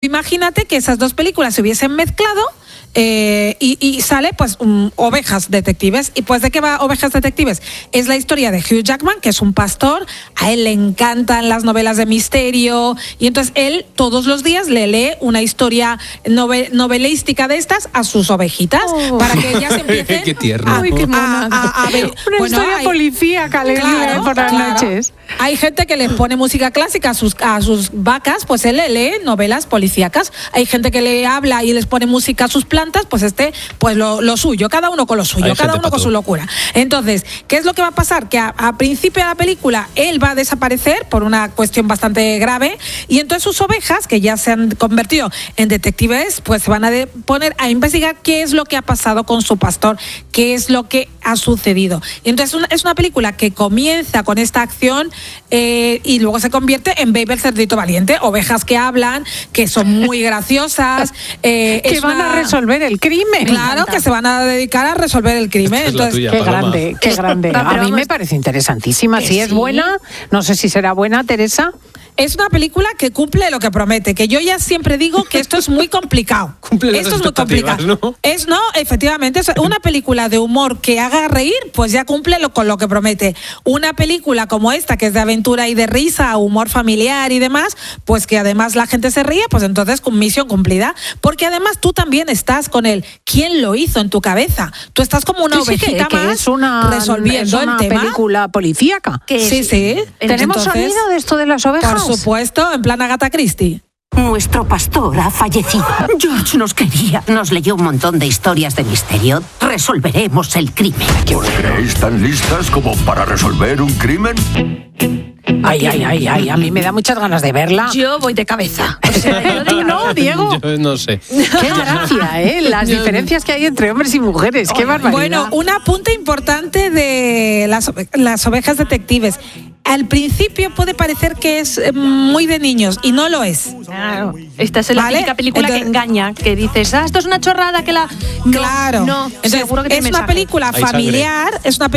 Imagínate que esas dos películas se hubiesen mezclado y sale pues Ovejas Detectives. ¿Y pues de qué va Ovejas Detectives? Es la historia de Hugh Jackman, que es un pastor. A él le encantan las novelas de misterio y entonces él todos los días le lee una historia novelística de estas a sus ovejitas para que ellas empiecen qué tierno. a ver. Una historia policíaca por las noches. Hay gente que le pone música clásica a sus vacas, pues él le lee novelas policíacas. Hay gente que le habla y les pone música a sus plantas, pues pues lo suyo, cada uno con lo suyo, cada uno con su locura. Entonces, ¿qué es lo que va a pasar? Que a principio de la película él va a desaparecer por una cuestión bastante grave y entonces sus ovejas, que ya se han convertido en detectives, pues se van a poner a investigar qué es lo que ha pasado con su pastor, qué es lo que ha sucedido. Y entonces es una película que comienza con esta acción y luego se convierte en Baby el cerdito valiente, ovejas que hablan, que son muy graciosas, que van a resolver el crimen. Claro, que se van a dedicar a resolver el crimen. Entonces, tuya, qué Paloma. grande, qué grande. A mí me parece interesantísima. Si es buena, no sé si será buena, Teresa. Es una película que cumple lo que promete, que yo ya siempre digo que esto es muy complicado. Cumple las esto es muy complicado. ¿No? Efectivamente, es una película de humor que haga reír, pues ya cumple con lo que promete. Una película como esta, que es de aventura y de risa, humor familiar y demás, pues que además la gente se ríe, pues entonces con misión cumplida. Porque además tú también estás con el ¿quién lo hizo? En tu cabeza. Tú estás como una ovejita que más es resolviendo una el tema. película policíaca. Sí. ¿Tenemos Entonces, sonido de esto de las ovejas? por supuesto, en plan Agatha Christie. Nuestro pastor ha fallecido. George nos quería. Nos leyó un montón de historias de misterio. Resolveremos el crimen. ¿Os creéis tan listas como para resolver un crimen? Ay, a mí me da muchas ganas de verla. Yo voy de cabeza. ¿Tú no, Diego? Yo no sé. Qué gracia, las diferencias que hay entre hombres y mujeres. Qué barbaridad. Bueno, un apunte importante de las ovejas detectives. Al principio puede parecer que es muy de niños y no lo es. Claro. Esta es la ¿Vale? típica película Entonces, que engaña, que dices, esto es una chorrada que la... No, claro. No, Entonces, seguro que tiene es una mensaje. película Hay familiar,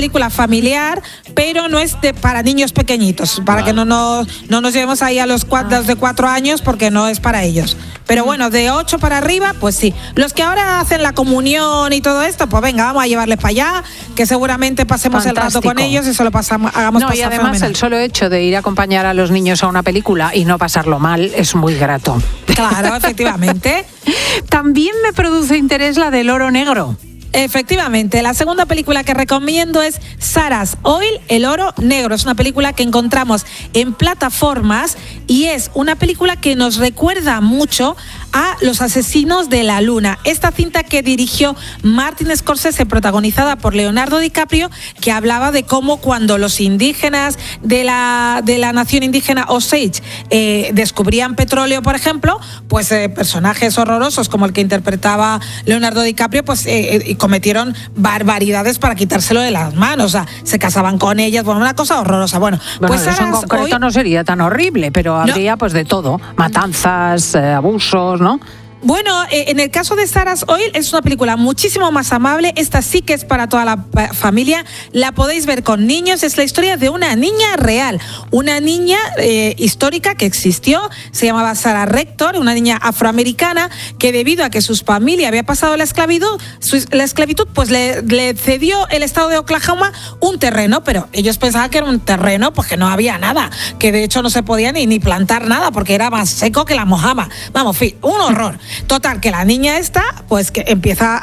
pero no es para niños pequeñitos, para que no nos llevemos ahí a los de 4 años, porque no es para ellos. Pero bueno, de 8 para arriba, pues sí. Los que ahora hacen la comunión y todo esto, pues venga, vamos a llevarles para allá, que seguramente pasemos el rato con ellos y se lo hagamos pasar y además fenomenal. el solo hecho de ir a acompañar a los niños a una película y no pasarlo mal es muy grato. Claro, efectivamente. También me produce interés la del oro negro. Efectivamente, la segunda película que recomiendo es Sarah's Oil, El Oro Negro. Es una película que encontramos en plataformas y es una película que nos recuerda mucho a Los Asesinos de la Luna. Esta cinta que dirigió Martin Scorsese, protagonizada por Leonardo DiCaprio, que hablaba de cómo cuando los indígenas de la nación indígena Osage descubrían petróleo, por ejemplo, pues personajes horrorosos como el que interpretaba Leonardo DiCaprio, pues cometieron barbaridades para quitárselo de las manos. O sea, se casaban con ellas, bueno, una cosa horrorosa. Bueno, pues eso en concreto no sería tan horrible, pero habría pues de todo, matanzas, abusos, ¿no? Bueno, en el caso de Sarah's Oil es una película muchísimo más amable. Esta sí que es para toda la familia. La podéis ver con niños. Es la historia de una niña real, una niña histórica que existió. Se llamaba Sarah Rector, una niña afroamericana que debido a que su familia había pasado la esclavitud, pues le cedió el estado de Oklahoma un terreno, pero ellos pensaban que era un terreno pues que no había nada, que de hecho no se podía ni plantar nada porque era más seco que la mojama. Vamos, fin, un horror. Total, que la niña esta, pues que empieza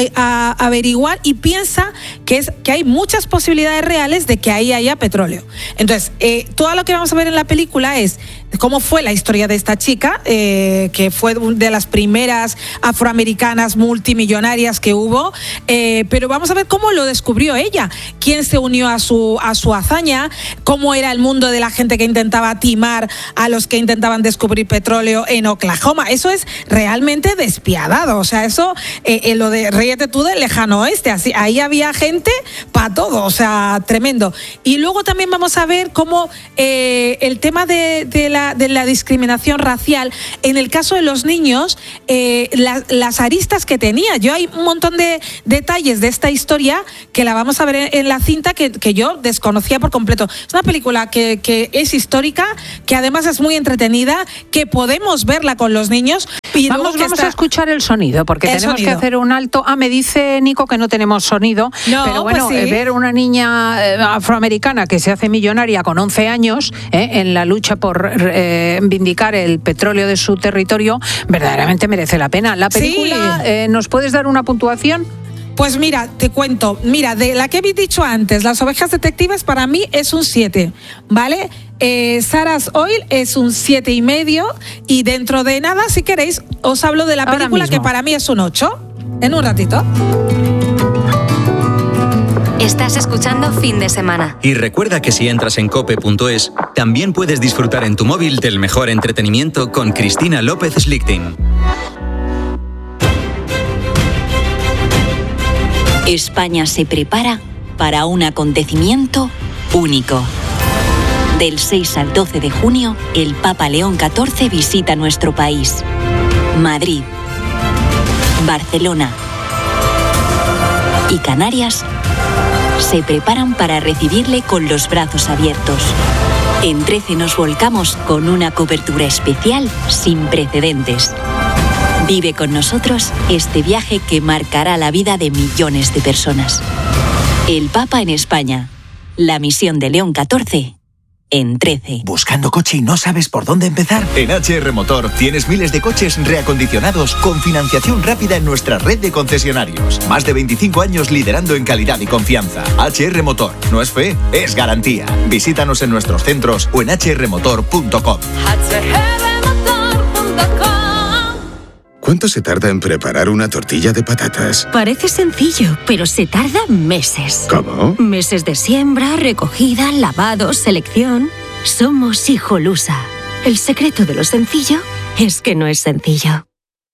a averiguar y piensa que hay muchas posibilidades reales de que ahí haya petróleo. Entonces, todo lo que vamos a ver en la película es cómo fue la historia de esta chica, que fue de las primeras afroamericanas multimillonarias que hubo, pero vamos a ver cómo lo descubrió ella, quién se unió a su hazaña, cómo era el mundo de la gente que intentaba timar a los que intentaban descubrir petróleo en Oklahoma. Eso es realmente despiadado, o sea, eso, lo de ríete tú del lejano oeste, así, ahí había gente para todo, o sea, tremendo. Y luego también vamos a ver cómo el tema de la la discriminación racial, en el caso de los niños, las aristas que tenía. Yo hay un montón de detalles de esta historia que la vamos a ver en la cinta que yo desconocía por completo. Es una película que es histórica, que además es muy entretenida, que podemos verla con los niños. Y vamos a escuchar el sonido, porque tenemos que hacer un alto. Me dice Nico que no tenemos sonido, pero bueno, pues sí. Ver una niña afroamericana que se hace millonaria con 11 años en la lucha por vindicar el petróleo de su territorio, verdaderamente merece la pena. La película, sí. ¿Nos puedes dar una puntuación? Pues mira, te cuento. Mira, de la que he dicho antes, Las ovejas detectives, para mí es un 7, ¿vale? Sarah's Oil es un 7,5 y dentro de nada, si queréis, os hablo de la película que para mí es un 8, en un ratito. Estás escuchando Fin de Semana. Y recuerda que si entras en cope.es, también puedes disfrutar en tu móvil del mejor entretenimiento con Cristina López Schlichting. España se prepara para un acontecimiento único. Del 6 al 12 de junio, el Papa León XIV visita nuestro país. Madrid, Barcelona y Canarias se preparan para recibirle con los brazos abiertos. En 13 nos volcamos con una cobertura especial sin precedentes. Vive con nosotros este viaje que marcará la vida de millones de personas. El Papa en España. La misión de León XIV. En 13. ¿Buscando coche y no sabes por dónde empezar? En HR Motor tienes miles de coches reacondicionados con financiación rápida en nuestra red de concesionarios. Más de 25 años liderando en calidad y confianza. HR Motor. No es fe, es garantía. Visítanos en nuestros centros o en hrmotor.com. ¿Cuánto se tarda en preparar una tortilla de patatas? Parece sencillo, pero se tarda meses. ¿Cómo? Meses de siembra, recogida, lavado, selección. Somos Hijolusa. El secreto de lo sencillo es que no es sencillo.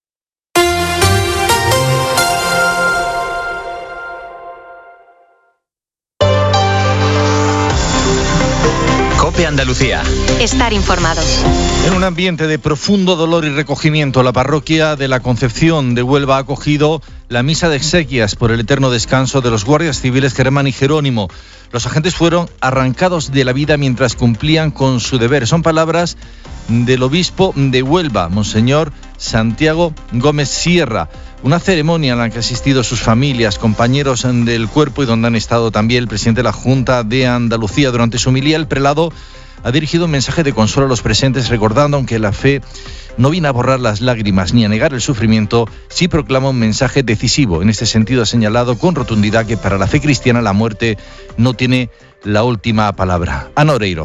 COPE Andalucía. Estar informados. En un ambiente de profundo dolor y recogimiento, la parroquia de la Concepción de Huelva ha acogido la misa de exequias por el eterno descanso de los guardias civiles Germán y Jerónimo. Los agentes fueron arrancados de la vida mientras cumplían con su deber. Son palabras del obispo de Huelva, Monseñor Santiago Gómez Sierra. Una ceremonia en la que han asistido sus familias, compañeros del cuerpo y donde han estado también el presidente de la Junta de Andalucía. Durante su homilía, el prelado ha dirigido un mensaje de consuelo a los presentes, recordando que la fe no viene a borrar las lágrimas ni a negar el sufrimiento, sí proclama un mensaje decisivo. En este sentido ha señalado con rotundidad que para la fe cristiana la muerte no tiene la última palabra. Ana Oreiro.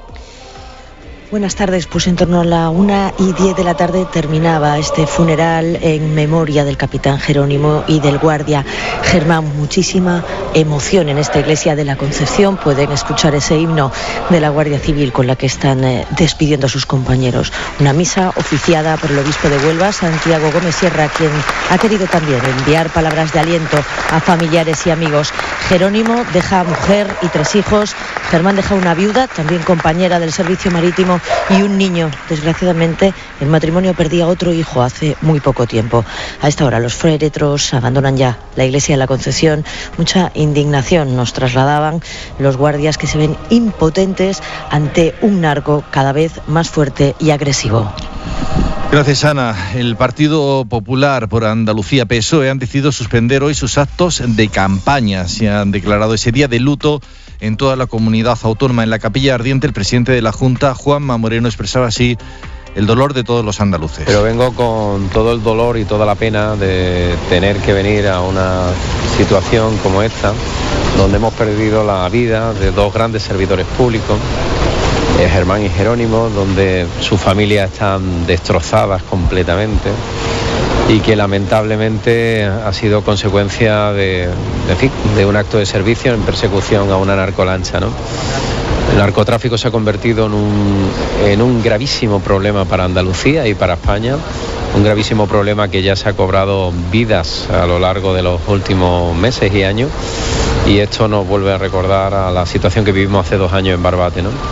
Buenas tardes, pues en torno a la 1:10 de la tarde terminaba este funeral en memoria del capitán Jerónimo y del guardia Germán. Muchísima emoción en esta iglesia de la Concepción. Pueden escuchar ese himno de la Guardia Civil con la que están despidiendo a sus compañeros. Una misa oficiada por el obispo de Huelva, Santiago Gómez Sierra, quien ha querido también enviar palabras de aliento a familiares y amigos. Jerónimo deja mujer y 3 hijos. Germán deja una viuda, también compañera del servicio marítimo, y un niño. Desgraciadamente, el matrimonio perdía otro hijo hace muy poco tiempo. A esta hora los féretros abandonan ya la iglesia de la Concepción. Mucha indignación nos trasladaban los guardias, que se ven impotentes ante un narco cada vez más fuerte y agresivo. Gracias, Ana. El Partido Popular por Andalucía, PSOE, han decidido suspender hoy sus actos de campaña. Se han declarado ese día de luto en toda la comunidad autónoma. En la Capilla Ardiente, el presidente de la Junta, Juanma Moreno, expresaba así el dolor de todos los andaluces. Pero vengo con todo el dolor y toda la pena de tener que venir a una situación como esta, donde hemos perdido la vida de 2 grandes servidores públicos, Germán y Jerónimo, donde sus familias están destrozadas completamente y que lamentablemente ha sido consecuencia de un acto de servicio en persecución a una narcolancha, ¿no? El narcotráfico se ha convertido en un gravísimo problema para Andalucía y para España, un gravísimo problema que ya se ha cobrado vidas a lo largo de los últimos meses y años, y esto nos vuelve a recordar a la situación que vivimos hace 2 años en Barbate, ¿no?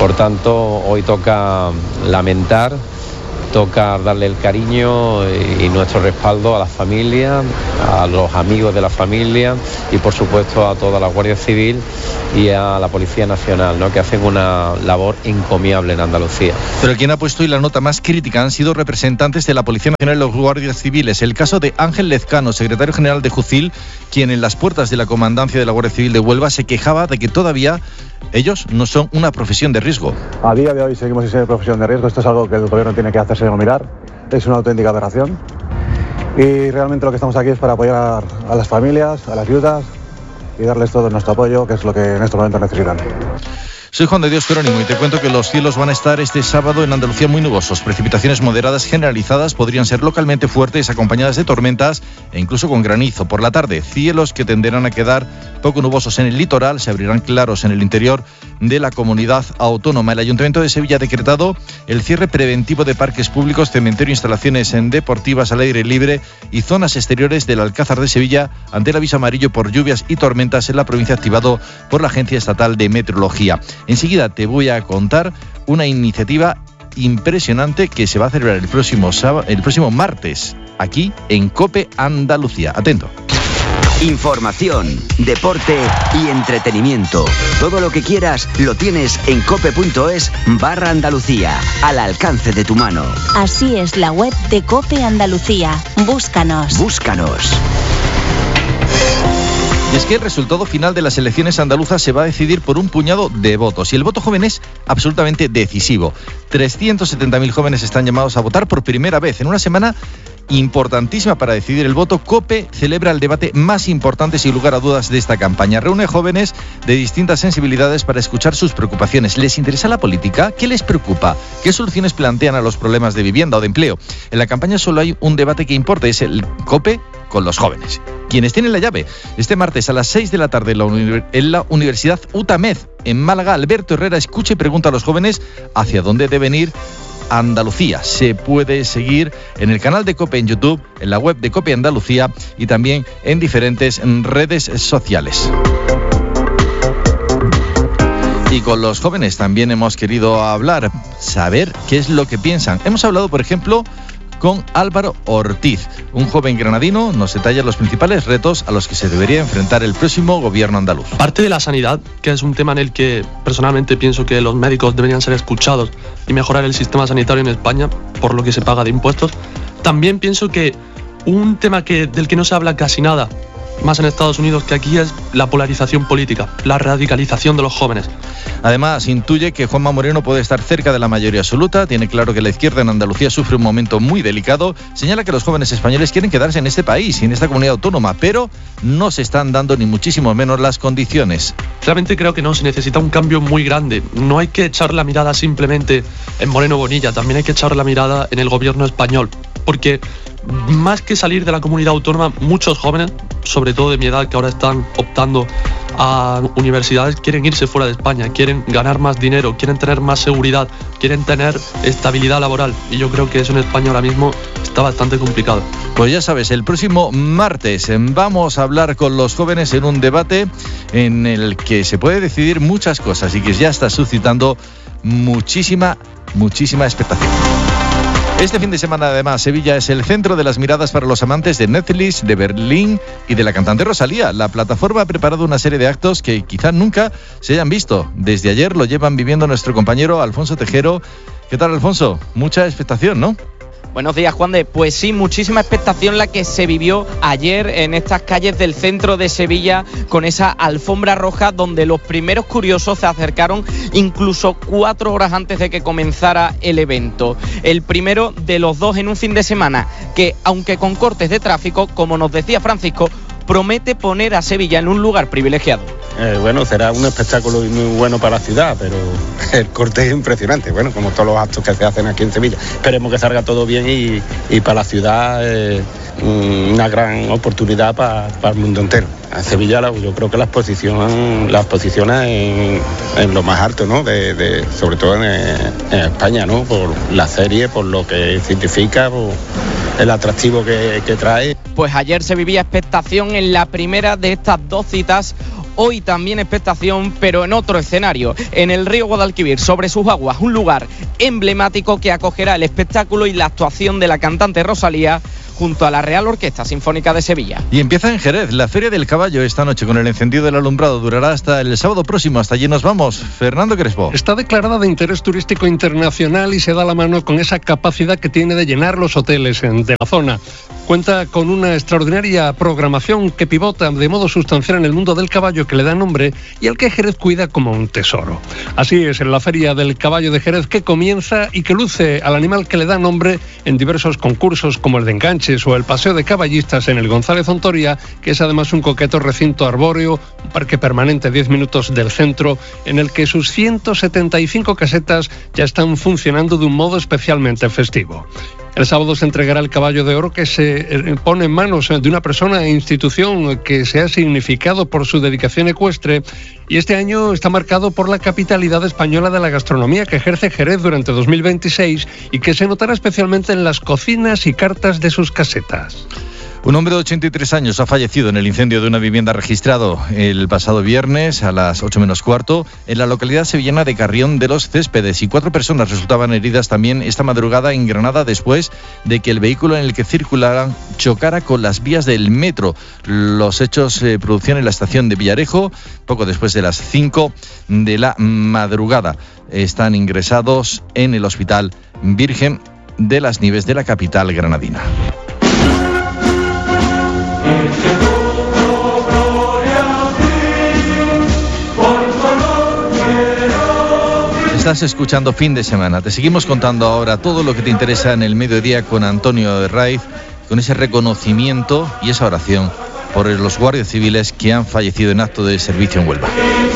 Por tanto, hoy toca lamentar, toca darle el cariño y nuestro respaldo a la familia, a los amigos de la familia y por supuesto a toda la Guardia Civil y a la Policía Nacional, ¿no?, que hacen una labor encomiable en Andalucía. Pero quien ha puesto hoy la nota más crítica han sido representantes de la Policía Nacional y los guardias civiles. El caso de Ángel Lezcano, secretario general de Jucil, quien en las puertas de la comandancia de la Guardia Civil de Huelva se quejaba de que todavía ellos no son una profesión de riesgo. A día de hoy seguimos sin ser profesión de riesgo. Esto es algo que el gobierno tiene que hacerse mirar. Es una auténtica aberración. Y realmente lo que estamos aquí es para apoyar a las familias, a las viudas y darles todo nuestro apoyo, que es lo que en estos momentos necesitan. Soy Juan de Dios Jerónimo y te cuento que los cielos van a estar este sábado en Andalucía muy nubosos. Precipitaciones moderadas generalizadas podrían ser localmente fuertes, acompañadas de tormentas e incluso con granizo. Por la tarde, cielos que tenderán a quedar poco nubosos en el litoral, se abrirán claros en el interior de la comunidad autónoma. El Ayuntamiento de Sevilla ha decretado el cierre preventivo de parques públicos, cementerio, instalaciones deportivas al aire libre y zonas exteriores del Alcázar de Sevilla ante el aviso amarillo por lluvias y tormentas en la provincia activado por la Agencia Estatal de Meteorología. Enseguida te voy a contar una iniciativa impresionante que se va a celebrar el próximo martes aquí en COPE Andalucía. Atento. Información, deporte y entretenimiento. Todo lo que quieras lo tienes en cope.es/Andalucía, al alcance de tu mano. Así es la web de COPE Andalucía. Búscanos. Y es que el resultado final de las elecciones andaluzas se va a decidir por un puñado de votos. Y el voto joven es absolutamente decisivo. 370.000 jóvenes están llamados a votar por primera vez en una semana importantísima para decidir el voto. COPE celebra el debate más importante, sin lugar a dudas, de esta campaña. Reúne jóvenes de distintas sensibilidades para escuchar sus preocupaciones. ¿Les interesa la política? ¿Qué les preocupa? ¿Qué soluciones plantean a los problemas de vivienda o de empleo? En la campaña solo hay un debate que importa, es el COPE con los jóvenes. Quienes tienen la llave, este martes a las 6 de la tarde en la Universidad UTAMED, en Málaga, Alberto Herrera escucha y pregunta a los jóvenes hacia dónde deben ir Andalucía. Se puede seguir en el canal de COPE en YouTube, en la web de COPE Andalucía y también en diferentes redes sociales. Y con los jóvenes también hemos querido hablar, saber qué es lo que piensan. Hemos hablado, por ejemplo, con Álvaro Ortiz, un joven granadino. Nos detalla los principales retos a los que se debería enfrentar el próximo gobierno andaluz. Parte de la sanidad, que es un tema en el que personalmente pienso que los médicos deberían ser escuchados y mejorar el sistema sanitario en España, por lo que se paga de impuestos. También pienso que un tema del que no se habla casi nada, más en Estados Unidos que aquí, es la polarización política, la radicalización de los jóvenes. Además, intuye que Juanma Moreno puede estar cerca de la mayoría absoluta, tiene claro que la izquierda en Andalucía sufre un momento muy delicado, señala que los jóvenes españoles quieren quedarse en este país, en esta comunidad autónoma, pero no se están dando ni muchísimo menos las condiciones. Realmente creo que no, se necesita un cambio muy grande. No hay que echar la mirada simplemente en Moreno Bonilla, también hay que echar la mirada en el gobierno español, porque más que salir de la comunidad autónoma, muchos jóvenes, sobre todo de mi edad, que ahora están optando a universidades, quieren irse fuera de España, quieren ganar más dinero, quieren tener más seguridad, quieren tener estabilidad laboral, y yo creo que eso en España ahora mismo está bastante complicado. Pues ya sabes, el próximo martes vamos a hablar con los jóvenes en un debate en el que se puede decidir muchas cosas y que ya está suscitando muchísima expectación. Este fin de semana, además, Sevilla es el centro de las miradas para los amantes de Netflix, de Berlín y de la cantante Rosalía. La plataforma ha preparado una serie de actos que quizá nunca se hayan visto. Desde ayer lo llevan viviendo nuestro compañero Alfonso Tejero. ¿Qué tal, Alfonso? Mucha expectación, ¿no? Buenos días, Juan de. Pues sí, muchísima expectación la que se vivió ayer en estas calles del centro de Sevilla con esa alfombra roja donde los primeros curiosos se acercaron incluso 4 horas antes de que comenzara el evento. El primero de los dos en un fin de semana que, aunque con cortes de tráfico, como nos decía Francisco, promete poner a Sevilla en un lugar privilegiado. Bueno, será un espectáculo muy bueno para la ciudad, pero el corte es impresionante, bueno, como todos los actos que se hacen aquí en Sevilla. Esperemos que salga todo bien y para la ciudad una gran oportunidad para el mundo entero. A Sevilla yo creo que las posiciona en lo más alto, ¿no? Sobre todo en España, ¿no? Por la serie, por lo que significa, por el atractivo que trae. Pues ayer se vivía expectación en la primera de estas dos citas, hoy también expectación, pero en otro escenario, en el río Guadalquivir, sobre sus aguas, un lugar emblemático que acogerá el espectáculo y la actuación de la cantante Rosalía junto a la Real Orquesta Sinfónica de Sevilla. Y empieza en Jerez, la Feria del Caballo esta noche con el encendido del alumbrado. Durará hasta el sábado próximo, hasta allí nos vamos. Fernando Crespo. Está declarada de interés turístico internacional y se da la mano con esa capacidad que tiene de llenar los hoteles de la zona. Cuenta con una extraordinaria programación que pivota de modo sustancial en el mundo del caballo que le da nombre y al que Jerez cuida como un tesoro. Así es, en la Feria del Caballo de Jerez, que comienza y que luce al animal que le da nombre en diversos concursos como el de enganches o el paseo de caballistas en el González Ontoria, que es además un coqueto recinto arbóreo, un parque permanente a 10 minutos del centro, en el que sus 175 casetas ya están funcionando de un modo especialmente festivo. El sábado se entregará el caballo de oro, que se pone en manos de una persona e institución que se ha significado por su dedicación ecuestre, y este año está marcado por la capitalidad española de la gastronomía que ejerce Jerez durante 2026 y que se notará especialmente en las cocinas y cartas de sus casetas. Un hombre de 83 años ha fallecido en el incendio de una vivienda registrado el pasado viernes a las 8 menos cuarto en la localidad sevillana de Carrión de los Céspedes, y 4 personas resultaban heridas también esta madrugada en Granada después de que el vehículo en el que circularan chocara con las vías del metro. Los hechos se producían en la estación de Villarejo poco después de las 5 de la madrugada. Están ingresados en el Hospital Virgen de las Nieves de la capital granadina. Estás escuchando Fin de Semana. Te seguimos contando ahora todo lo que te interesa en el mediodía con Antonio Herraiz, con ese reconocimiento y esa oración por los guardias civiles que han fallecido en acto de servicio en Huelva.